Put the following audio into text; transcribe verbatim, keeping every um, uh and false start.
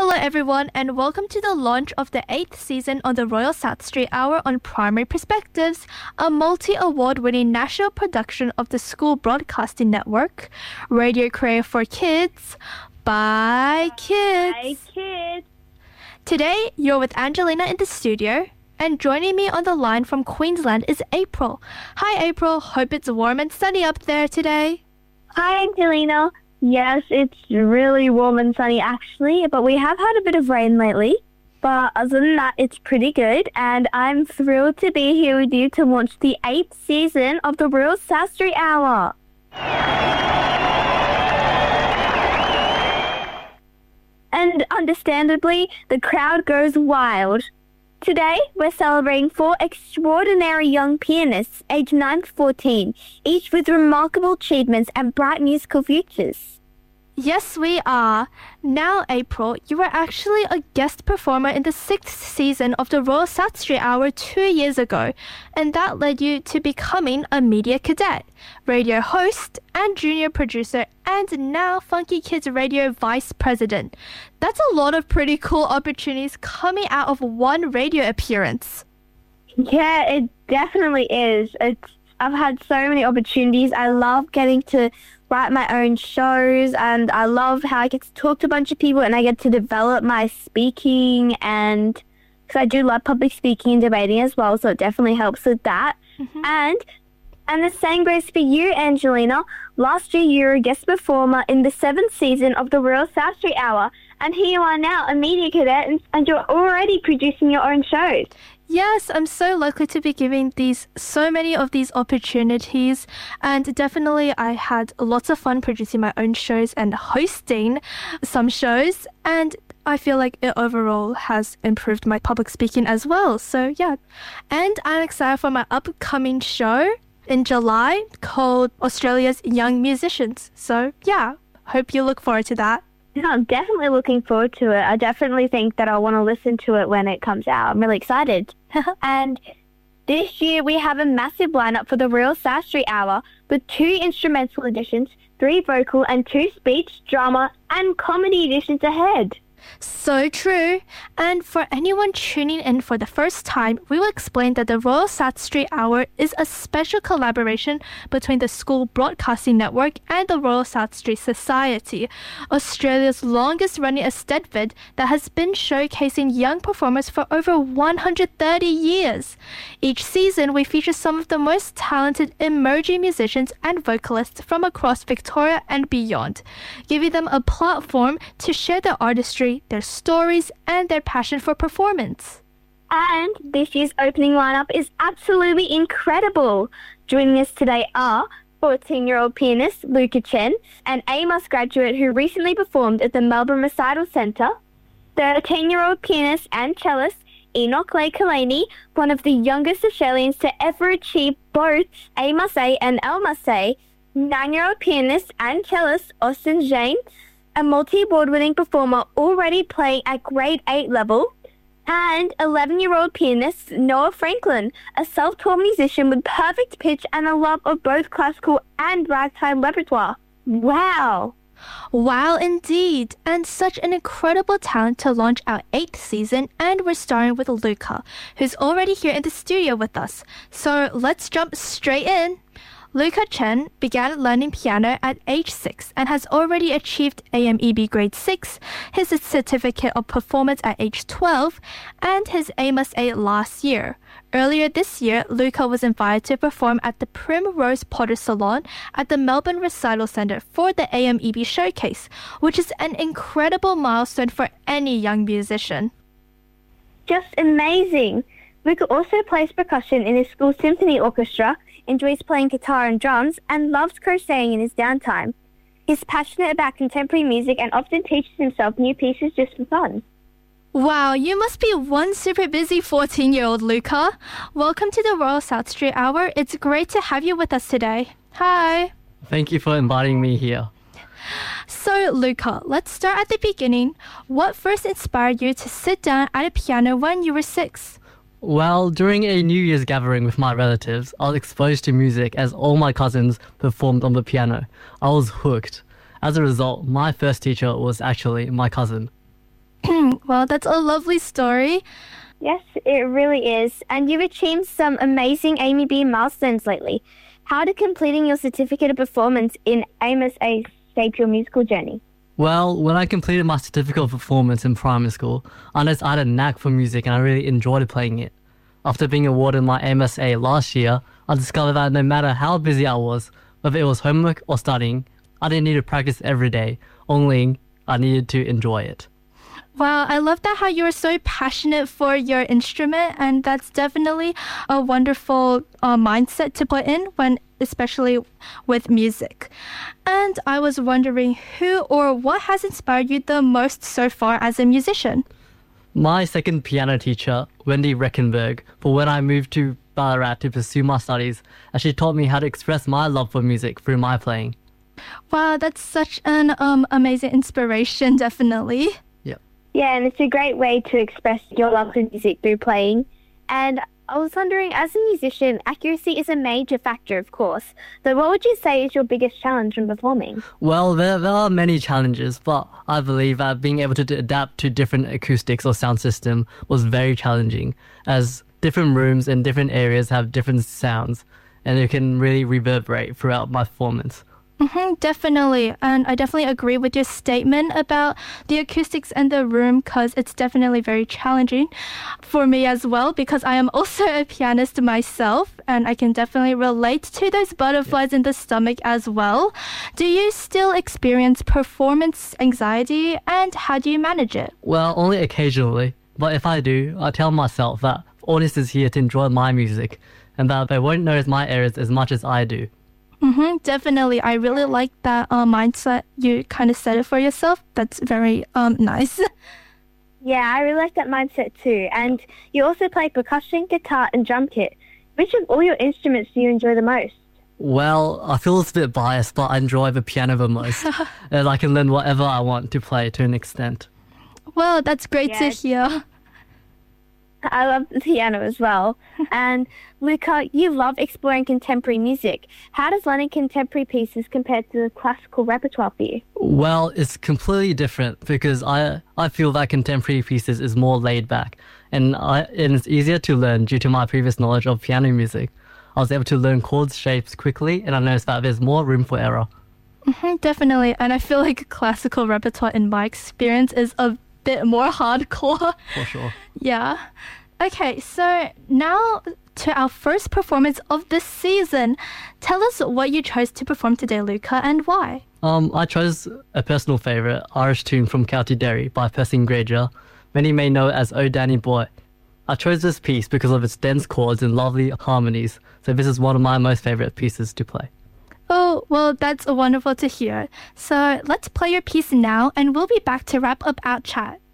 Hello everyone and welcome to the launch of the eighth season on the Royal South Street Hour on Primary Perspectives, a multi-award winning national production of the School Broadcasting Network, Radio Career for Kids, by kids. Hi kids. Today you're with Angelina in the studio, and joining me on the line from Queensland is April. Hi April, hope it's warm and sunny up there today. Hi Angelina. Yes, it's really warm and sunny actually, but we have had a bit of rain lately. But other than that, it's pretty good, and I'm thrilled to be here with you to launch the eighth season of the Royal South Street Hour. And understandably, the crowd goes wild. Today, we're celebrating four extraordinary young pianists, aged nine to fourteen, each with remarkable achievements and bright musical futures. Yes, we are. Now, April, you were actually a guest performer in the sixth season of the Royal South Street Hour two years ago, and that led you to becoming a media cadet, radio host, and junior producer, and now Funky Kids Radio vice president. That's a lot of pretty cool opportunities coming out of one radio appearance. Yeah, it definitely is. It's, I've had so many opportunities. I love getting to write my own shows, and I love how I get to talk to a bunch of people and I get to develop my speaking, and because I do love public speaking and debating as well, so it definitely helps with that. Mm-hmm. And and the same goes for you, Angelina. Last year you were a guest performer in the seventh season of the Royal South Street Hour, and here you are now, a media cadet, and, and you're already producing your own shows. Yes, I'm so lucky to be giving these so many of these opportunities, and definitely I had lots of fun producing my own shows and hosting some shows, and I feel like it overall has improved my public speaking as well. So yeah, and I'm excited for my upcoming show in July called Australia's Young Musicians. So yeah, hope you look forward to that. Yeah, I'm definitely looking forward to it. I definitely think that I'll want to listen to it when it comes out. I'm really excited. And this year we have a massive lineup for the Royal South Street Hour with two instrumental editions, three vocal and two speech, drama and comedy editions ahead. So true. And for anyone tuning in for the first time, we will explain that the Royal South Street Hour is a special collaboration between the School Broadcasting Network and the Royal South Street Society, Australia's longest running aesthetic that has been showcasing young performers for over one hundred thirty years. Each season, we feature some of the most talented emerging musicians and vocalists from across Victoria and beyond, giving them a platform to share their artistry, their stories, and their passion for performance. And this year's opening lineup is absolutely incredible. Joining us today are fourteen-year-old pianist Luca Chen, an A M U S graduate who recently performed at the Melbourne Recital Centre, thirteen-year-old pianist and cellist Enoch Leigh-Kalani, one of the youngest Australians to ever achieve both A M U S A and L M U S A, nine-year-old pianist and cellist Austin Jane, a multi-award winning performer already playing at grade eight level, and eleven-year-old pianist Noah Franklin, a self-taught musician with perfect pitch and a love of both classical and ragtime repertoire. Wow! Wow, indeed, and such an incredible talent to launch our eighth season, and we're starting with Luca, who's already here in the studio with us. So let's jump straight in. Luca Chen began learning piano at age six and has already achieved A M E B grade six, his certificate of performance at age twelve, and his A M U S A last year. Earlier this year, Luca was invited to perform at the Primrose Potter Salon at the Melbourne Recital Centre for the A M E B Showcase, which is an incredible milestone for any young musician. Just amazing! Luca also plays percussion in his school symphony orchestra, enjoys playing guitar and drums, and loves crocheting in his downtime. He's passionate about contemporary music and often teaches himself new pieces just for fun. Wow, you must be one super busy fourteen-year-old, Luca. Welcome to the Royal South Street Hour. It's great to have you with us today. Hi. Thank you for inviting me here. So, Luca, let's start at the beginning. What first inspired you to sit down at a piano when you were six? Well, during a New Year's gathering with my relatives, I was exposed to music as all my cousins performed on the piano. I was hooked. As a result, my first teacher was actually my cousin. Well, that's a lovely story. Yes, it really is. And you've achieved some amazing Amy B milestones lately. How did completing your certificate of performance in Amos A shape your musical journey? Well, when I completed my certificate of performance in primary school, I noticed I had a knack for music and I really enjoyed playing it. After being awarded my M S A last year, I discovered that no matter how busy I was, whether it was homework or studying, I didn't need to practice every day, only I needed to enjoy it. Wow, I love that how you are so passionate for your instrument, and that's definitely a wonderful uh, mindset to put in when, especially with music. And I was wondering who or what has inspired you the most so far as a musician? My second piano teacher, Wendy Reckenberg, for when I moved to Ballarat to pursue my studies, and she taught me how to express my love for music through my playing. Wow, that's such an um, amazing inspiration, definitely. Yeah, and it's a great way to express your love for music through playing. And I was wondering, as a musician, accuracy is a major factor, of course. So what would you say is your biggest challenge when performing? Well, there, there are many challenges, but I believe that being able to d- adapt to different acoustics or sound system was very challenging, as different rooms and different areas have different sounds, and it can really reverberate throughout my performance. Mm-hmm, definitely. And I definitely agree with your statement about the acoustics in the room, because it's definitely very challenging for me as well, because I am also a pianist myself and I can definitely relate to those butterflies yeah. in the stomach as well. Do you still experience performance anxiety, and how do you manage it? Well, only occasionally. But if I do, I tell myself that the audience is here to enjoy my music and that they won't notice my errors as much as I do. Mm-hmm, definitely. I really like that uh, mindset. You kind of set it for yourself. That's very um nice. Yeah, I really like that mindset too. And you also play percussion, guitar and drum kit. Which of all your instruments do you enjoy the most? Well, I feel it's a bit biased, but I enjoy the piano the most. And I can learn whatever I want to play to an extent. Well, that's great yeah. to hear. I love the piano as well. And Luca, you love exploring contemporary music. How does learning contemporary pieces compare to the classical repertoire for you? Well, it's completely different because I I feel that contemporary pieces is more laid back, and I and it's easier to learn due to my previous knowledge of piano music. I was able to learn chords shapes quickly, and I noticed that there's more room for error. Mm-hmm, definitely. And I feel like classical repertoire in my experience is a bit more hardcore. For sure. Yeah. Okay, so now to our first performance of this season. Tell us what you chose to perform today, Luca, and why. Um, I chose a personal favourite, Irish tune from County Derry by Percy Granger. Many may know it as Oh Danny Boy. I chose this piece because of its dense chords and lovely harmonies, so this is one of my most favourite pieces to play. Oh, well, that's wonderful to hear. So let's play your piece now, and we'll be back to wrap up our chat.